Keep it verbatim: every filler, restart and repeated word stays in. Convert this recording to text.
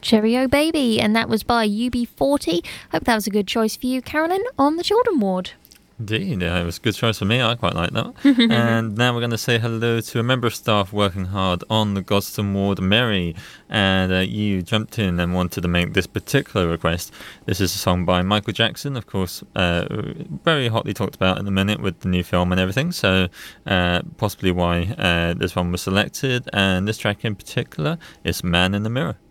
Cheerio Baby, and that was by U B forty. Hope that was a good choice for you, Carolyn, on the children ward. Indeed, yeah, it was a good choice for me. I quite like that. And now we're going to say hello to a member of staff working hard on the Gosden ward, Mary. And uh, you jumped in and wanted to make this particular request. This is a song by Michael Jackson, of course, uh, very hotly talked about in a minute with the new film and everything. So uh, possibly why uh, this one was selected. And this track in particular is Man in the Mirror.